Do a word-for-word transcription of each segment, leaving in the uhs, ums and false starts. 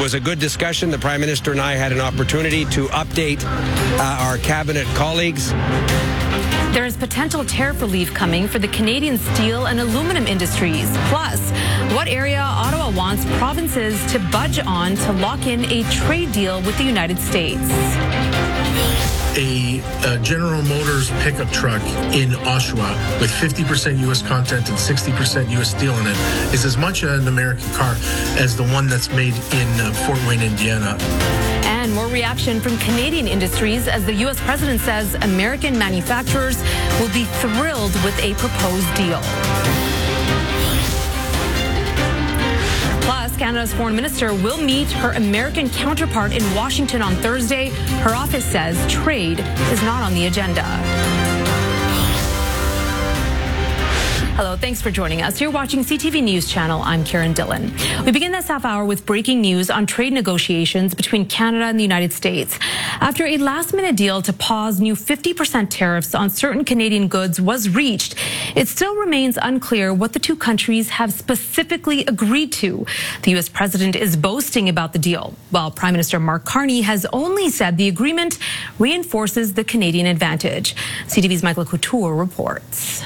was a good discussion. The Prime Minister and I had an opportunity to update uh, our cabinet colleagues. There is potential tariff relief coming for the Canadian steel and aluminum industries. Plus, what area Ottawa wants provinces to budge on to lock in a trade deal with the United States. A, a General Motors pickup truck in Oshawa with fifty percent U S content and sixty percent U S steel in it is as much an American car as the one that's made in uh, Fort Wayne, Indiana. And more reaction from Canadian industries as the U S president says American manufacturers will be thrilled with a proposed deal. Plus, Canada's foreign minister will meet her American counterpart in Washington on Thursday. Her office says trade is not on the agenda. Hello, thanks for joining us. You're watching C T V News Channel. I'm Karen Dillon. We begin this half hour with breaking news on trade negotiations between Canada and the United States. After a last-minute deal to pause new fifty percent tariffs on certain Canadian goods was reached, it still remains unclear what the two countries have specifically agreed to. The U S president is boasting about the deal, while Prime Minister Mark Carney has only said the agreement reinforces the Canadian advantage. C T V's Michael Couture reports.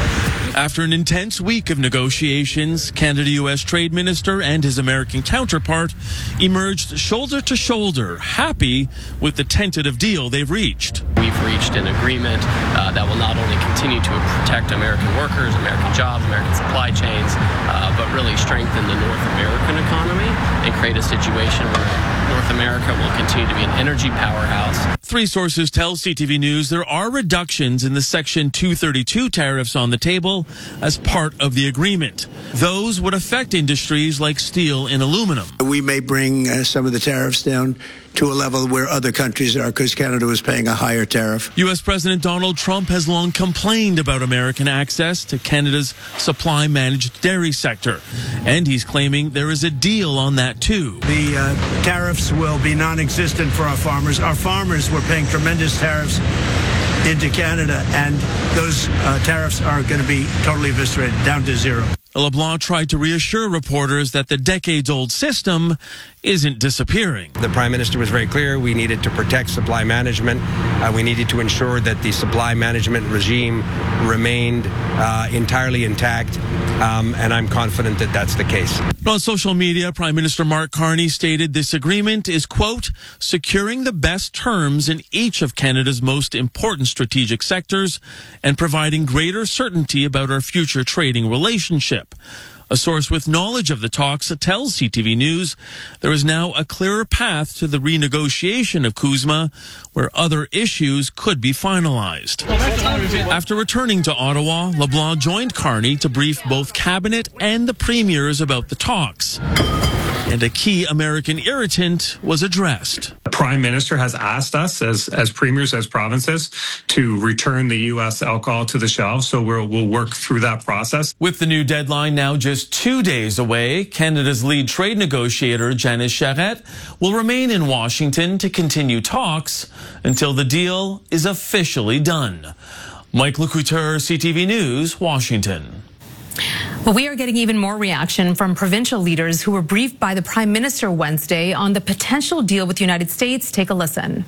After an intense week of negotiations, Canada-U S Trade Minister and his American counterpart emerged shoulder to shoulder, happy with the tentative deal they've reached. We've reached an agreement uh, that will not only continue to protect American workers, American jobs, American supply chains, uh, but really strengthen the North American economy and create a situation where North America will continue to be an energy powerhouse. Three sources tell C T V News there are reductions in the Section two thirty-two tariffs on the table as part of the agreement. Those would affect industries like steel and aluminum. We may bring uh, some of the tariffs down to a level where other countries are, because Canada was paying a higher tariff. U S President Donald Trump has long complained about American access to Canada's supply-managed dairy sector, and he's claiming there is a deal on that too. The uh, tariffs will be non-existent for our farmers. Our farmers were paying tremendous tariffs into Canada, and those uh, tariffs are going to be totally eviscerated, down to zero. LeBlanc tried to reassure reporters that the decades-old system isn't disappearing. The Prime Minister was very clear. We needed to protect supply management. Uh, we needed to ensure that the supply management regime remained uh, entirely intact, um, and I'm confident that that's the case. On social media, Prime Minister Mark Carney stated this agreement is, quote, securing the best terms in each of Canada's most important strategic sectors and providing greater certainty about our future trading relationship. A source with knowledge of the talks tells C T V News there is now a clearer path to the renegotiation of CUSMA, where other issues could be finalized. After returning to Ottawa, LeBlanc joined Carney to brief both Cabinet and the premiers about the talks. And a key American irritant was addressed. The Prime Minister has asked us as, as premiers, as provinces, to return the U S alcohol to the shelves, so we'll, we'll work through that process. With the new deadline now just two days away, Canada's lead trade negotiator, Janice Charette, will remain in Washington to continue talks until the deal is officially done. Mike Couture, C T V News, Washington. Well, we are getting even more reaction from provincial leaders who were briefed by the Prime Minister Wednesday on the potential deal with the United States. Take a listen.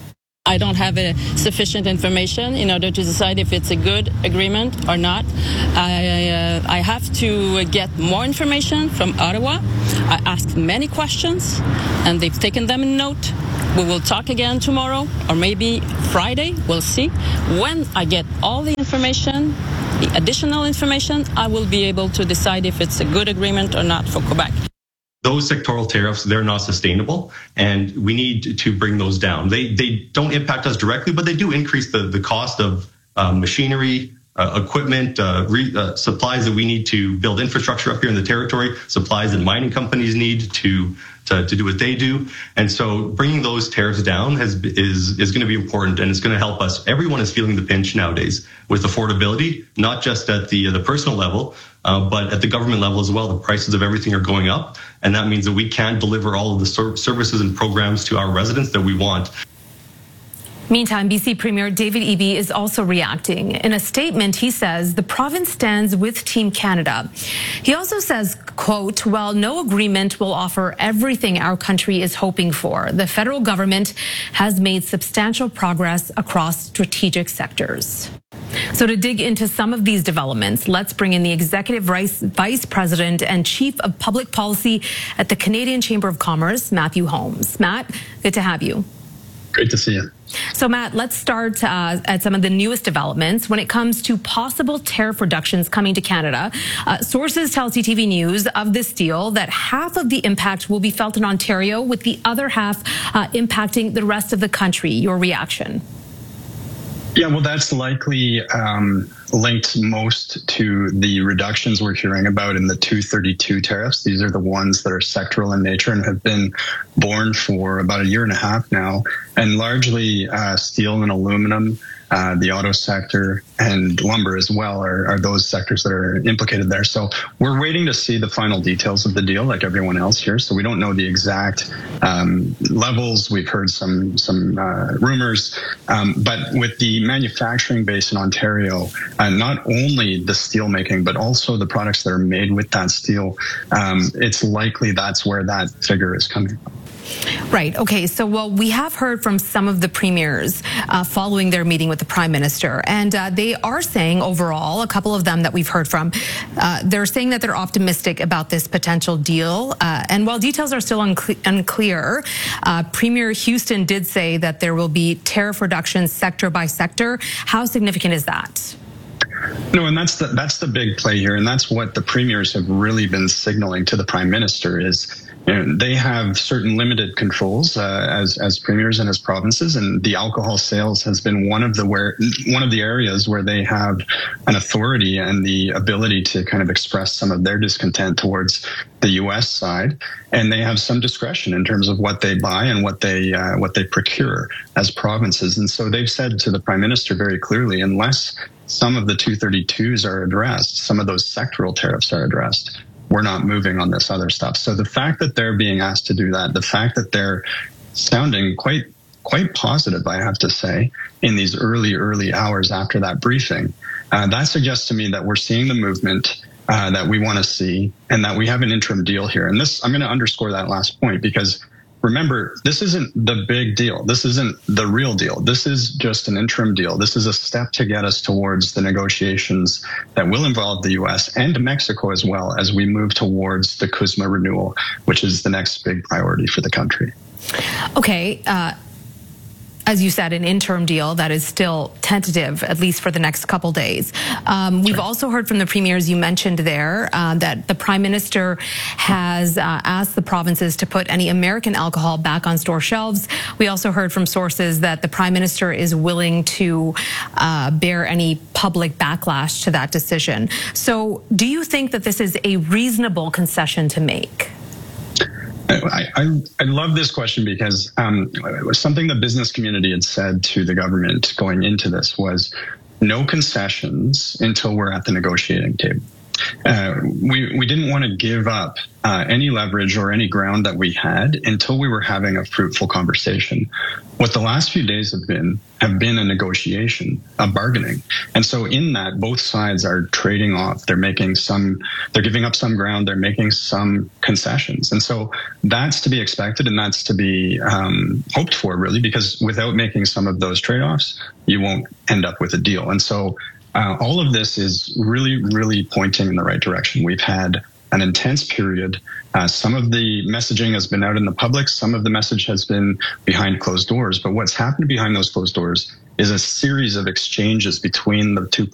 I don't have a sufficient information in order to decide if it's a good agreement or not. I, uh, I have to get more information from Ottawa. I asked many questions, and they've taken them in note. We will talk again tomorrow, or maybe Friday. We'll see. When I get all the information, the additional information, I will be able to decide if it's a good agreement or not for Quebec. Those sectoral tariffs, they're not sustainable, and we need to bring those down. They they don't impact us directly, but they do increase the, the cost of uh, machinery, uh, equipment, uh, re, uh, supplies that we need to build infrastructure up here in the territory, supplies that mining companies need to to, to do what they do. And so bringing those tariffs down has, is, is going to be important, and it's going to help us. Everyone is feeling the pinch nowadays with affordability, not just at the, the personal level, uh, but at the government level as well. The prices of everything are going up, and that means that we can't deliver all of the ser- services and programs to our residents that we want. Meantime, B C Premier David Eby is also reacting. In a statement, he says the province stands with Team Canada. He also says, quote, while no agreement will offer everything our country is hoping for, the federal government has made substantial progress across strategic sectors. So to dig into some of these developments, let's bring in the Executive Vice President and Chief of Public Policy at the Canadian Chamber of Commerce, Matthew Holmes. Matt, good to have you. Great to see you. So, Matt, let's start uh, at some of the newest developments when it comes to possible tariff reductions coming to Canada. Uh, sources tell C T V News of this deal that half of the impact will be felt in Ontario, with the other half uh, impacting the rest of the country. Your reaction? Yeah, well, that's likely um, linked most to the reductions we're hearing about in the two thirty-two tariffs. These are the ones that are sectoral in nature and have been borne for about a year and a half now, and largely uh, steel and aluminum, uh, the auto sector, and lumber as well are, are those sectors that are implicated there. So we're waiting to see the final details of the deal, like everyone else here. So we don't know the exact um, levels. We've heard some some uh, rumors, um, but with the manufacturing base in Ontario, uh, not only the steel making, but also the products that are made with that steel, um, it's likely that's where that figure is coming from. Right. Okay. So, well, we have heard from some of the premiers uh, following their meeting with the Prime Minister, and uh, they are saying overall, a couple of them that we've heard from, uh, they're saying that they're optimistic about this potential deal. Uh, and while details are still uncle- unclear, uh, Premier Houston did say that there will be tariff reductions sector by sector. How significant is that? No, and that's the that's the big play here, and that's what the premiers have really been signaling to the Prime Minister is. You know, they have certain limited controls uh, as as premiers and as provinces, and the alcohol sales has been one of the where one of the areas where they have an authority and the ability to kind of express some of their discontent towards the U S side, and they have some discretion in terms of what they buy and what they uh, what they procure as provinces. And so they've said to the Prime Minister very clearly, unless some of the two thirty-twos are addressed, some of those sectoral tariffs are addressed, we're not moving on this other stuff. So the fact that they're being asked to do that, the fact that they're sounding quite quite positive, I have to say, in these early, early hours after that briefing, uh, that suggests to me that we're seeing the movement uh, that we want to see and that we have an interim deal here. And this, I'm going to underscore that last point because remember, this isn't the big deal. This isn't the real deal. This is just an interim deal. This is a step to get us towards the negotiations that will involve the U S and Mexico as well as we move towards the CUSMA renewal, which is the next big priority for the country. Okay. Uh As you said, an interim deal that is still tentative, at least for the next couple days. Um, we've also heard from the premiers you mentioned there uh, that the Prime Minister has uh, asked the provinces to put any American alcohol back on store shelves. We also heard from sources that the Prime Minister is willing to uh, bear any public backlash to that decision. So do you think that this is a reasonable concession to make? I, I, I love this question because um, something the business community had said to the government going into this was no concessions until we're at the negotiating table. Uh, we, we didn't want to give up uh, any leverage or any ground that we had until we were having a fruitful conversation. What the last few days have been have been a negotiation, a bargaining. And so in that, both sides are trading off. They're making some, they're giving up some ground. They're making some concessions. And so that's to be expected and that's to be um, hoped for, really, because without making some of those trade-offs, you won't end up with a deal. And so Uh, all of this is really, really pointing in the right direction. We've had an intense period. Uh, some of the messaging has been out in the public. Some of the message has been behind closed doors. But what's happened behind those closed doors is a series of exchanges between the two